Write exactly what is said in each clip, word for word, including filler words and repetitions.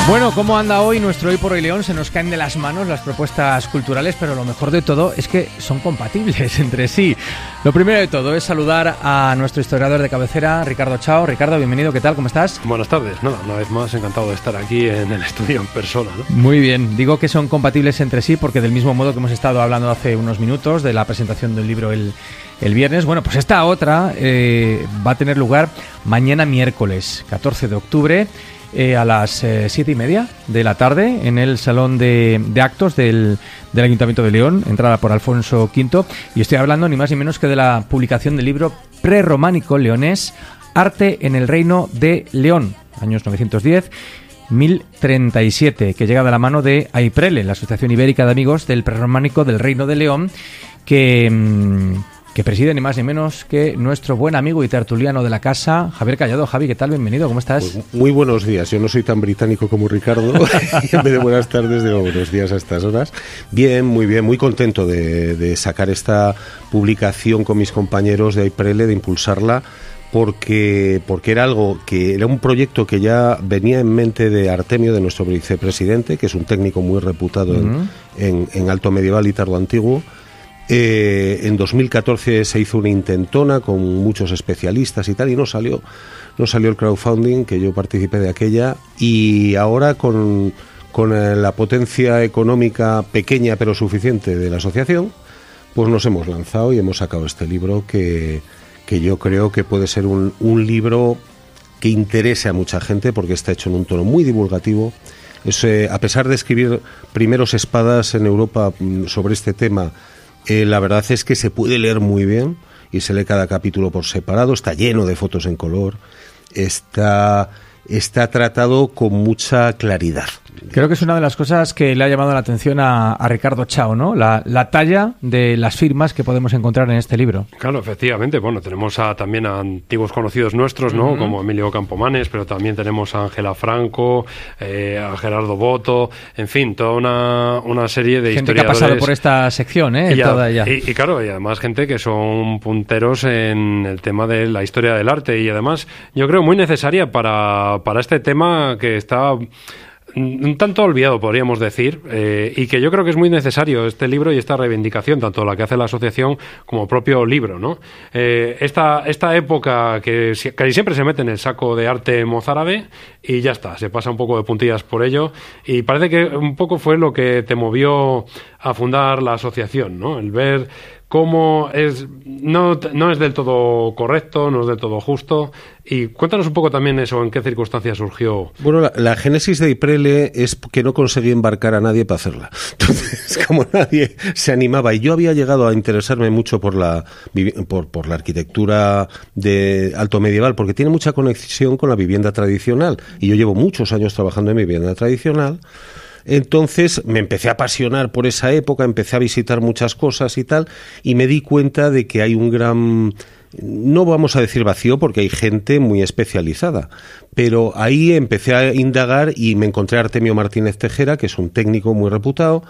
Bueno, ¿cómo anda hoy nuestro Hoy por Hoy León? Se nos caen de las manos las propuestas culturales, pero lo mejor de todo es que son compatibles entre sí. Lo primero de todo es saludar a nuestro historiador de cabecera, Ricardo Chao. Ricardo, bienvenido, ¿qué tal? ¿Cómo estás? Buenas tardes. Nada, una vez más encantado de estar aquí en el estudio en persona, ¿no? Muy bien. Digo que son compatibles entre sí porque del mismo modo que hemos estado hablando hace unos minutos de la presentación del libro el, el viernes, bueno, pues esta otra eh, va a tener lugar mañana miércoles, catorce de octubre, Eh, a las eh, siete y media de la tarde en el Salón de, de Actos del, del Ayuntamiento de León, entrada por Alfonso Quinto, y estoy hablando ni más ni menos que de la publicación del libro prerrománico leonés Arte en el Reino de León, años novecientos diez a mil treinta y siete, que llega de la mano de AIPRELE, la Asociación Ibérica de Amigos del Prerrománico del Reino de León, que... Mmm, que preside ni más ni menos que nuestro buen amigo y tertuliano de la casa, Javier Callado. Javi, ¿qué tal? Bienvenido, ¿cómo estás? Pues muy buenos días, yo no soy tan británico como Ricardo, y en vez de buenas tardes digo buenos días a estas horas. Bien, muy bien, muy contento de, de sacar esta publicación con mis compañeros de AIPRELE, de impulsarla, porque, porque era algo que era un proyecto que ya venía en mente de Artemio, de nuestro vicepresidente, que es un técnico muy reputado uh-huh. en, en, en alto medieval y tardo antiguo. Eh, en dos mil catorce se hizo una intentona con muchos especialistas y tal, y no salió, no salió el crowdfunding, que yo participé de aquella, y ahora con, con la potencia económica pequeña pero suficiente de la asociación, pues nos hemos lanzado y hemos sacado este libro que, que yo creo que puede ser un, un libro que interese a mucha gente, porque está hecho en un tono muy divulgativo. Es, eh, a pesar de escribir primeros espadas en Europa sobre este tema, Eh, la verdad es que se puede leer muy bien y se lee cada capítulo por separado, está lleno de fotos en color, está, está tratado con mucha claridad. Creo que es una de las cosas que le ha llamado la atención a, a Ricardo Chao, ¿no? La, la talla de las firmas que podemos encontrar en este libro. Claro, efectivamente. Bueno, tenemos a, también a antiguos conocidos nuestros, ¿no? Uh-huh. Como Emilio Campomanes, pero también tenemos a Ángela Franco, eh, a Gerardo Boto, en fin, toda una, una serie de gente historiadores. Que ha pasado por esta sección, ¿eh? Y, ya, Toda ella. Y, y claro, y además gente que son punteros en el tema de la historia del arte, y además yo creo muy necesaria para, para este tema que está un tanto olvidado, podríamos decir, eh, y que yo creo que es muy necesario este libro y esta reivindicación, tanto la que hace la asociación como el propio libro, ¿no? Eh, esta, esta época que casi siempre se mete en el saco de arte mozárabe y ya está, se pasa un poco de puntillas por ello, y parece que un poco fue lo que te movió a fundar la asociación, ¿no? El ver cómo es no, no es del todo correcto, no es del todo justo. Y cuéntanos un poco también eso, en qué circunstancias surgió. Bueno, la, la génesis de AIPRELE es que no conseguí embarcar a nadie para hacerla. Entonces, como nadie se animaba, y yo había llegado a interesarme mucho por la, por, por la arquitectura de alto medieval, porque tiene mucha conexión con la vivienda tradicional, y yo llevo muchos años trabajando en vivienda tradicional. Entonces me empecé a apasionar por esa época, empecé a visitar muchas cosas y tal, y me di cuenta de que hay un gran, no vamos a decir vacío, porque hay gente muy especializada, pero ahí empecé a indagar y me encontré a Artemio Martínez Tejera, que es un técnico muy reputado,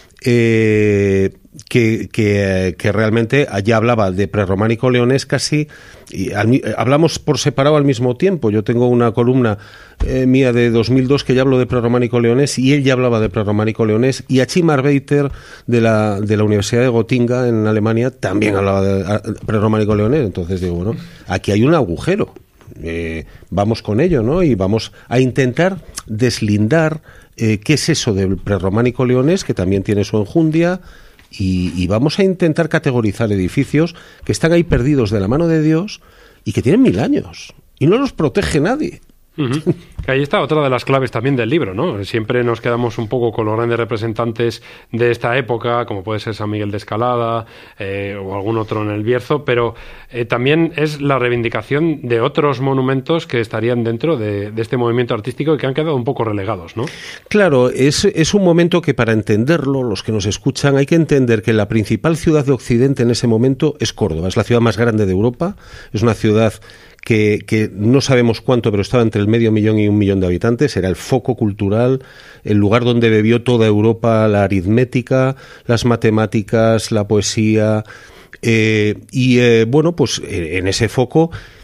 eh, que, que, que realmente allá hablaba de prerrománico leonés casi, y al, hablamos por separado al mismo tiempo. Yo tengo una columna eh, mía de dos mil dos que ya hablo de prerrománico leonés, y él ya hablaba de prerrománico leonés, y Achim Arbeiter de la, de la Universidad de Gotinga en Alemania también hablaba de prerrománico leonés. Entonces digo, bueno, aquí hay un agujero, eh, vamos con ello, ¿no? Y vamos a intentar deslindar Eh, ¿qué es eso del prerrománico leonés, que también tiene su enjundia? Y, y vamos a intentar categorizar edificios que están ahí perdidos de la mano de Dios y que tienen mil años y no los protege nadie. Uh-huh. Ahí está otra de las claves también del libro, ¿no? Siempre nos quedamos un poco con los grandes representantes de esta época, como puede ser San Miguel de Escalada eh, o algún otro en el Bierzo, pero eh, también es la reivindicación de otros monumentos que estarían dentro de, de este movimiento artístico y que han quedado un poco relegados, ¿no? Claro, es, es un momento que, para entenderlo, los que nos escuchan, hay que entender que la principal ciudad de Occidente en ese momento es Córdoba, es la ciudad más grande de Europa, es una ciudad que, que no sabemos cuánto, pero estaba entre el medio millón y un millón de habitantes, era el foco cultural, el lugar donde bebió toda Europa la aritmética, las matemáticas, la poesía, eh, y eh, bueno, pues en ese foco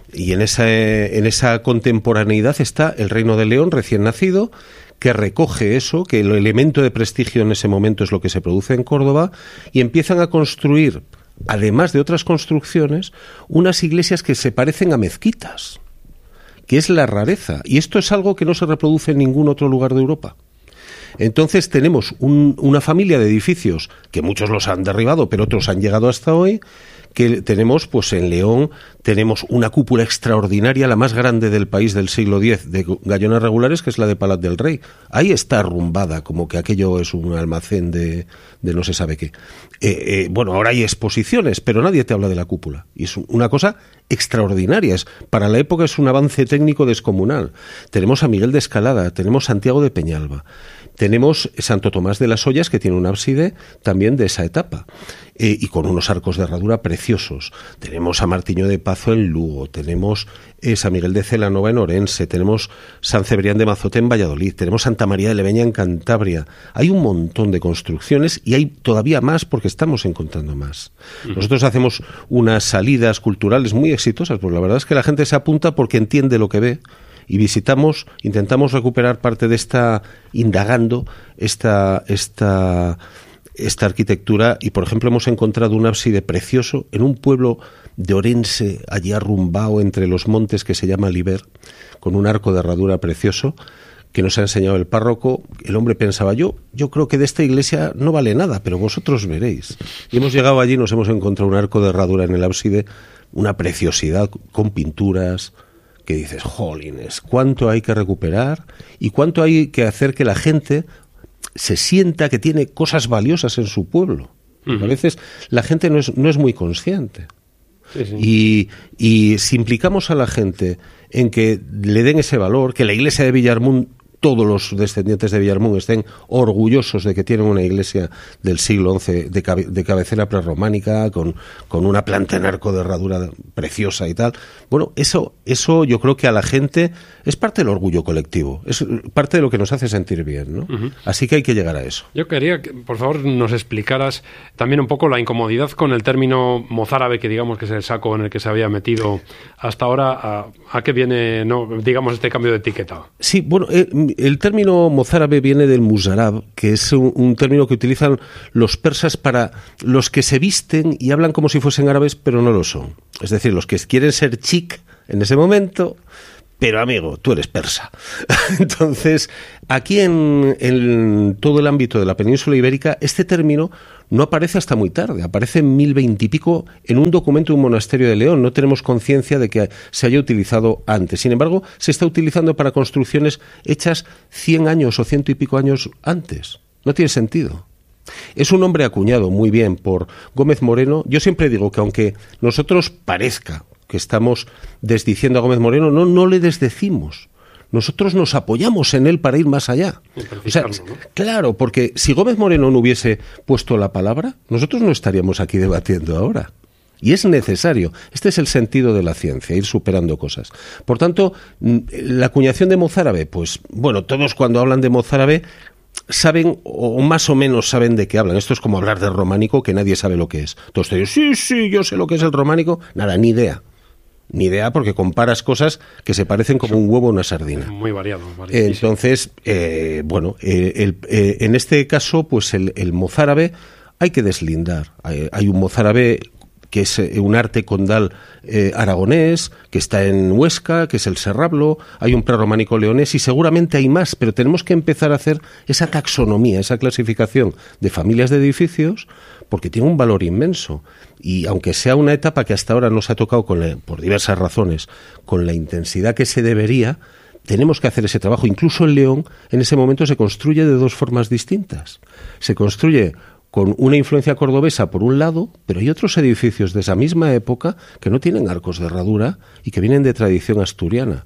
Y en esa, en esa contemporaneidad está el Reino de León recién nacido, que recoge eso, que el elemento de prestigio en ese momento es lo que se produce en Córdoba, y empiezan a construir, además de otras construcciones, unas iglesias que se parecen a mezquitas, que es la rareza. Y esto es algo que no se reproduce en ningún otro lugar de Europa. Entonces tenemos un, una familia de edificios, que muchos los han derribado, pero otros han llegado hasta hoy, que tenemos, pues en León, tenemos una cúpula extraordinaria, la más grande del país del siglo diez, de gallones regulares, que es la de Palat del Rey. Ahí está arrumbada, como que aquello es un almacén de, de no se sabe qué. Eh, eh, bueno, ahora hay exposiciones, pero nadie te habla de la cúpula. Y es una cosa extraordinaria. Es, para la época es un avance técnico descomunal. Tenemos a Miguel de Escalada, tenemos Santiago de Peñalba. Tenemos Santo Tomás de las Ollas, que tiene un ábside también de esa etapa, eh, y con unos arcos de herradura preciosos. Tenemos a Martiño de Pazo en Lugo, tenemos eh, San Miguel de Celanova en Orense, tenemos San Cebrián de Mazote en Valladolid, tenemos Santa María de Leveña en Cantabria. Hay un montón de construcciones y hay todavía más porque estamos encontrando más. Uh-huh. Nosotros hacemos unas salidas culturales muy exitosas, pues la verdad es que la gente se apunta porque entiende lo que ve. Y visitamos, intentamos recuperar parte de esta, indagando esta, esta, esta arquitectura, y por ejemplo hemos encontrado un ábside precioso en un pueblo de Orense, allí arrumbado entre los montes, que se llama Liber, con un arco de herradura precioso, que nos ha enseñado el párroco. El hombre pensaba, yo, yo creo que de esta iglesia no vale nada, pero vosotros veréis. Y hemos llegado allí, nos hemos encontrado un arco de herradura en el ábside, una preciosidad con pinturas, que dices, jolines, cuánto hay que recuperar y cuánto hay que hacer que la gente se sienta que tiene cosas valiosas en su pueblo. Uh-huh. A veces la gente no es, no es muy consciente. Sí, sí. Y, y si implicamos a la gente en que le den ese valor, que la iglesia de Villarmún, todos los descendientes de Villarmún estén orgullosos de que tienen una iglesia del siglo once de, cabe, de cabecera prerrománica, con, con una planta en arco de herradura preciosa y tal. Bueno, eso, eso yo creo que a la gente es parte del orgullo colectivo, es parte de lo que nos hace sentir bien, ¿no? Uh-huh. Así que hay que llegar a eso. Yo quería que, por favor, nos explicaras también un poco la incomodidad con el término mozárabe, que digamos que es el saco en el que se había metido hasta ahora. ¿A, a qué viene, no, digamos, este cambio de etiqueta? Sí, bueno, eh, el término mozárabe viene del muzarab, que es un, un término que utilizan los persas para los que se visten y hablan como si fuesen árabes, pero no lo son. Es decir, los que quieren ser chic en ese momento, pero amigo, tú eres persa. Entonces, aquí en, en todo el ámbito de la península ibérica, este término no aparece hasta muy tarde, aparece en mil veinte y pico en un documento de un monasterio de León. No tenemos conciencia de que se haya utilizado antes. Sin embargo, se está utilizando para construcciones hechas cien años o ciento y pico años antes. No tiene sentido. Es un nombre acuñado muy bien por Gómez Moreno. Yo siempre digo que aunque nosotros parezca que estamos desdiciendo a Gómez Moreno, no, no le desdecimos. Nosotros nos apoyamos en él para ir más allá. O sea, ¿no? Claro, porque si Gómez Moreno no hubiese puesto la palabra, nosotros no estaríamos aquí debatiendo ahora. Y es necesario. Este es el sentido de la ciencia, ir superando cosas. Por tanto, la acuñación de mozárabe, pues, bueno, todos cuando hablan de mozárabe saben, o más o menos saben de qué hablan. Esto es como hablar del románico, que nadie sabe lo que es. Todos te dicen, sí, sí, yo sé lo que es el románico. Nada, ni idea. Ni idea, porque comparas cosas que se parecen como un huevo a una sardina. Muy variado. Entonces, eh, bueno, eh, el, eh, en este caso, pues el, el mozárabe hay que deslindar. Hay, hay un mozárabe que es un arte condal eh, aragonés, que está en Huesca, que es el serrablo, hay un prerrománico leonés y seguramente hay más, pero tenemos que empezar a hacer esa taxonomía, esa clasificación de familias de edificios, porque tiene un valor inmenso. Y aunque sea una etapa que hasta ahora no se ha tocado con la, por diversas razones, con la intensidad que se debería, tenemos que hacer ese trabajo. Incluso en León, en ese momento, se construye de dos formas distintas. Se construye con una influencia cordobesa por un lado, pero hay otros edificios de esa misma época que no tienen arcos de herradura y que vienen de tradición asturiana.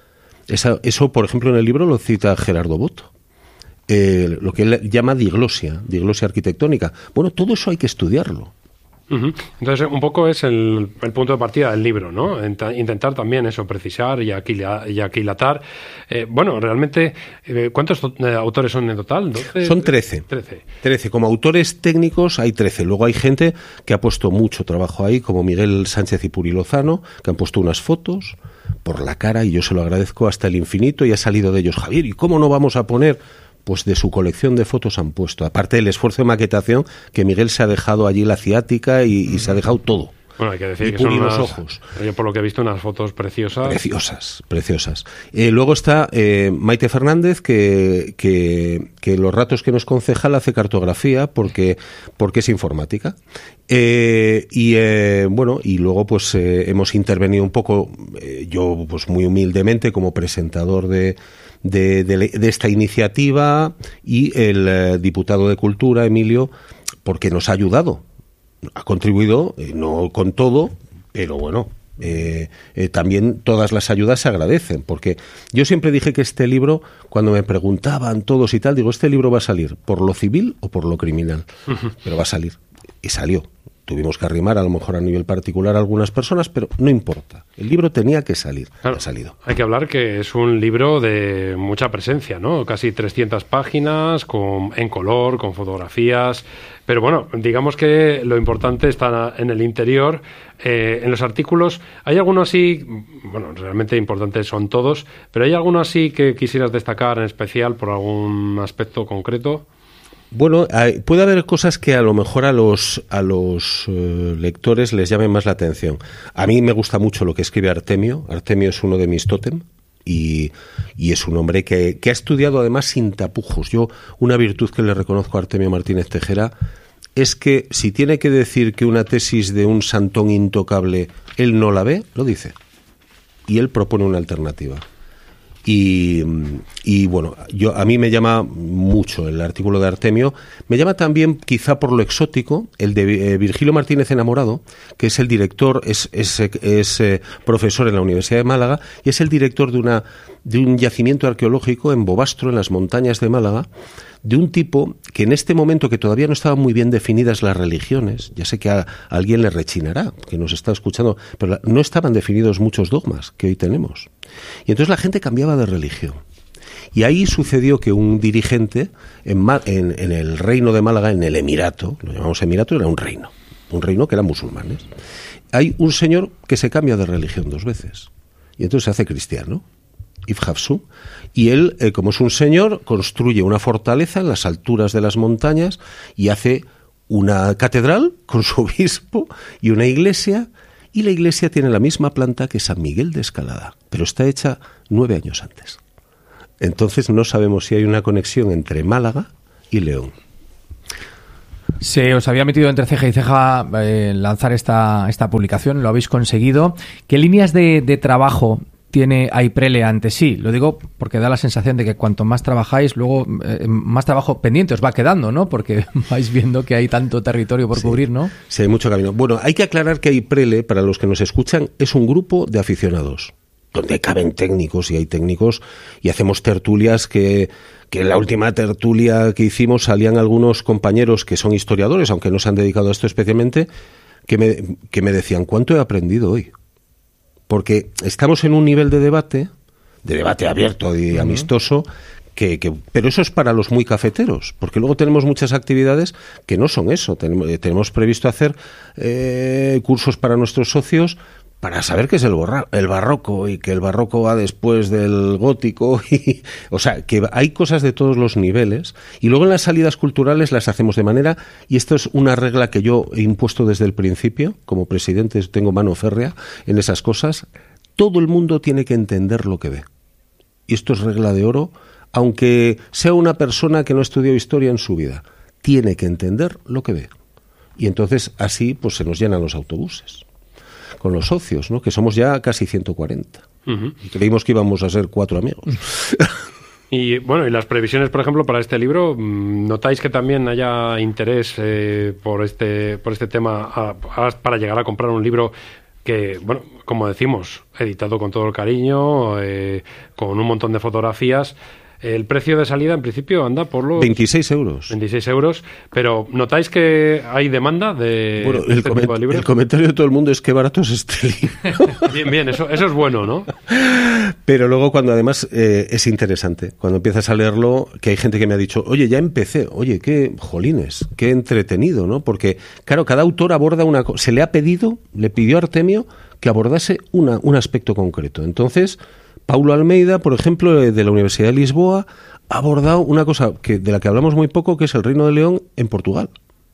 Esa, eso, por ejemplo, en el libro lo cita Gerardo Boto. Eh, lo que él llama diglosia, diglosia arquitectónica. Bueno, todo eso hay que estudiarlo. Uh-huh. Entonces, un poco es el, el punto de partida del libro, ¿no? Ent- intentar también eso, precisar y, aquila- y aquilatar. Eh, bueno, realmente, eh, ¿cuántos eh, autores son en total? ¿doce? Son trece. trece. trece. Como autores técnicos hay trece. Luego hay gente que ha puesto mucho trabajo ahí, como Miguel Sánchez y Puri Lozano, que han puesto unas fotos por la cara, y yo se lo agradezco hasta el infinito, y ha salido de ellos. Javier, ¿y cómo no vamos a poner? Pues de su colección de fotos han puesto, aparte del esfuerzo de maquetación, que Miguel se ha dejado allí la ciática y, y se ha dejado todo. Bueno, hay que decir y que son unas, los ojos. Yo por lo que he visto, unas fotos preciosas. Preciosas, preciosas. Eh, luego está eh, Maite Fernández, que, que, que los ratos que nos concejal hace cartografía porque, porque es informática. Eh, y eh, bueno, y luego pues eh, hemos intervenido un poco, eh, yo pues muy humildemente como presentador de De, de, de esta iniciativa, y el eh, diputado de Cultura, Emilio, porque nos ha ayudado, ha contribuido, eh, no con todo, pero bueno, eh, eh, también todas las ayudas se agradecen, porque yo siempre dije que este libro, cuando me preguntaban todos y tal, digo, este libro va a salir por lo civil o por lo criminal, uh-huh. pero va a salir, y salió. Tuvimos que arrimar a lo mejor a nivel particular a algunas personas, pero no importa. El libro tenía que salir. Claro, ha salido. Hay que hablar que es un libro de mucha presencia, ¿no? Casi trescientas páginas, con, en color, con fotografías. Pero bueno, digamos que lo importante está en el interior. Eh, en los artículos, ¿hay alguno así? Bueno, realmente importantes son todos, pero ¿hay alguno así que quisieras destacar en especial por algún aspecto concreto? Bueno, hay, puede haber cosas que a lo mejor a los a los uh, lectores les llamen más la atención. A mí me gusta mucho lo que escribe Artemio. Artemio es uno de mis tótem y, y es un hombre que, que ha estudiado además sin tapujos. Yo, una virtud que le reconozco a Artemio Martínez Tejera es que si tiene que decir que una tesis de un santón intocable él no la ve, lo dice. Y él propone una alternativa. Y, y bueno, yo a mí me llama mucho el artículo de Artemio, me llama también quizá por lo exótico el de eh, Virgilio Martínez Enamorado, que es el director, es, es, es eh, profesor en la Universidad de Málaga y es el director de una de un yacimiento arqueológico en Bobastro, en las montañas de Málaga, de un tipo que en este momento que todavía no estaban muy bien definidas las religiones, ya sé que a, a alguien le rechinará, que nos está escuchando, pero la, no estaban definidos muchos dogmas que hoy tenemos. Y entonces la gente cambiaba de religión. Y ahí sucedió que un dirigente en, en, en el reino de Málaga, en el Emirato, lo llamamos Emirato, era un reino, un reino que eran musulmanes. Hay un señor que se cambia de religión dos veces y entonces se hace cristiano, Ibn Hafsú, y él, eh, como es un señor, construye una fortaleza en las alturas de las montañas y hace una catedral con su obispo y una iglesia. Y la iglesia tiene la misma planta que San Miguel de Escalada, pero está hecha nueve años antes. Entonces no sabemos si hay una conexión entre Málaga y León. Se os había metido entre ceja y ceja eh, lanzar esta, esta publicación, lo habéis conseguido. ¿Qué líneas de, de trabajo tiene Aiprele ante sí? Lo digo porque da la sensación de que cuanto más trabajáis, luego eh, más trabajo pendiente os va quedando, ¿no? Porque vais viendo que hay tanto territorio por sí, cubrir, ¿no? Sí, hay mucho camino. Bueno, hay que aclarar que Aiprele, para los que nos escuchan, es un grupo de aficionados, donde caben técnicos, y hay técnicos, y hacemos tertulias que... que en la última tertulia que hicimos salían algunos compañeros que son historiadores, aunque no se han dedicado a esto especialmente, que me, que me decían, ¿cuánto he aprendido hoy? Porque estamos en un nivel de debate, de debate abierto y uh-huh. amistoso, que, que, pero eso es para los muy cafeteros, porque luego tenemos muchas actividades que no son eso. Tenemos, tenemos previsto hacer eh, cursos para nuestros socios para saber qué es el, borra, el barroco y que el barroco va después del gótico. Y, o sea, que hay cosas de todos los niveles. Y luego en las salidas culturales las hacemos de manera, y esto es una regla que yo he impuesto desde el principio, como presidente tengo mano férrea en esas cosas, todo el mundo tiene que entender lo que ve. Y esto es regla de oro, aunque sea una persona que no estudió historia en su vida, tiene que entender lo que ve. Y entonces así pues se nos llenan los autobuses. Con los socios, ¿no? Que somos ya casi ciento cuarenta. Uh-huh. Y creímos que íbamos a ser cuatro amigos. Y bueno, y las previsiones, por ejemplo, para este libro, ¿notáis que también haya interés eh, por este por este tema a, a, para llegar a comprar un libro que, bueno, como decimos, editado con todo el cariño, eh, con un montón de fotografías? El precio de salida, en principio, anda por los... veintiséis euros. veintiséis euros, pero ¿notáis que hay demanda de bueno, este el tipo de libros? El comentario de todo el mundo es que barato es este libro. Bien, bien, eso, eso es bueno, ¿no? Pero luego cuando además eh, es interesante, cuando empiezas a leerlo, que hay gente que me ha dicho, oye, ya empecé, oye, qué jolines, qué entretenido, ¿no? Porque, claro, cada autor aborda una cosa, se le ha pedido, le pidió a Artemio que abordase una, un aspecto concreto. Entonces, Paulo Almeida, por ejemplo, de la Universidad de Lisboa, ha abordado una cosa que de la que hablamos muy poco, que es el Reino de León en Portugal.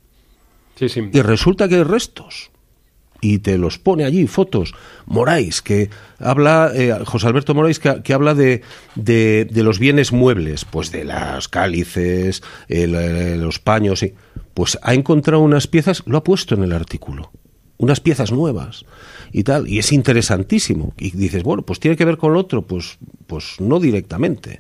Sí, sí. Y resulta que hay restos. Y te los pone allí, fotos. Morais, que habla, eh, José Alberto Morais, que, que habla de, de, de los bienes muebles, pues de las cálices, el, eh, los paños, y, pues ha encontrado unas piezas, lo ha puesto en el artículo, unas piezas nuevas y tal, y es interesantísimo. Y dices, bueno, pues tiene que ver con lo otro, pues, pues no directamente.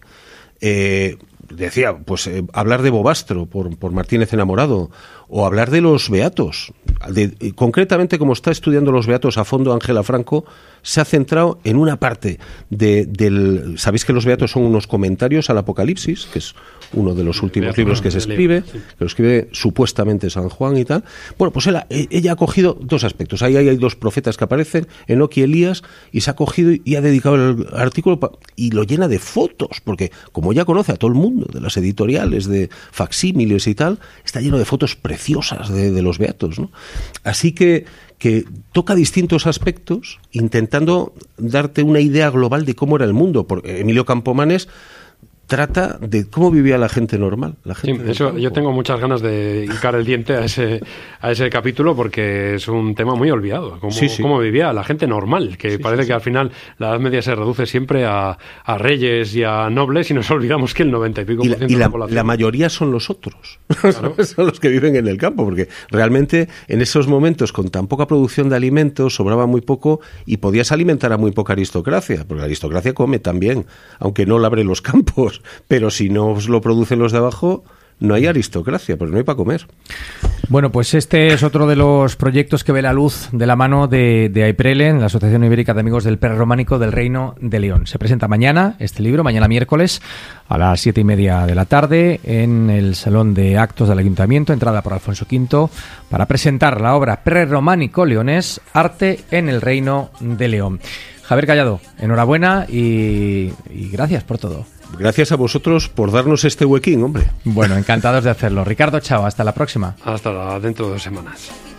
Eh, decía, pues eh, hablar de Bobastro por, por Martínez Enamorado, o hablar de los Beatos. De, eh, concretamente, como está estudiando los Beatos a fondo Ángela Franco, se ha centrado en una parte de, del... Sabéis que los Beatos son unos comentarios al Apocalipsis, que es uno de los últimos Beato, libros que se escribe, sí. que lo escribe supuestamente San Juan y tal. Bueno, pues ella, ella ha cogido dos aspectos. Ahí hay dos profetas que aparecen, Enoc y Elías, y se ha cogido y ha dedicado el artículo pa, y lo llena de fotos, porque como ya conoce a todo el mundo de las editoriales, de facsímiles y tal, está lleno de fotos preciosas de, de los Beatos, ¿no? Así que que toca distintos aspectos, intentando darte una idea global de cómo era el mundo. Porque Emilio Campomanes trata de cómo vivía la gente normal. La gente sí, eso, yo tengo muchas ganas de hincar el diente a ese a ese capítulo, porque es un tema muy olvidado. Cómo, sí, sí. cómo vivía la gente normal, que sí, parece sí, que sí. al final la Edad Media se reduce siempre a, a reyes y a nobles, y nos olvidamos que el noventa y pico por ciento y la, de la, la población... la mayoría son los otros. Claro. Son los que viven en el campo, porque realmente en esos momentos, con tan poca producción de alimentos, sobraba muy poco y podías alimentar a muy poca aristocracia, porque la aristocracia come también, aunque no labre los campos, pero si no os lo producen los de abajo, no hay aristocracia, pues no hay para comer. Bueno, pues este es otro de los proyectos que ve la luz de la mano de, de AIPRELE, la Asociación Ibérica de Amigos del Prerrománico del Reino de León. Se presenta mañana este libro, mañana miércoles, a las siete y media de la tarde, en el Salón de Actos del Ayuntamiento, entrada por Alfonso Quinto, para presentar la obra Prerrománico Leonés, Arte en el Reino de León. Javier Callado, enhorabuena y, y gracias por todo. Gracias a vosotros por darnos este huequín, hombre. Bueno, encantados de hacerlo. Ricardo, chao, hasta la próxima. Hasta dentro de dos semanas.